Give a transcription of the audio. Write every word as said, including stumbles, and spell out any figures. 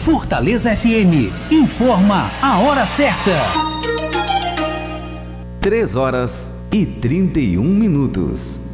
Fortaleza F M informa a hora certa. três horas e trinta e um minutos.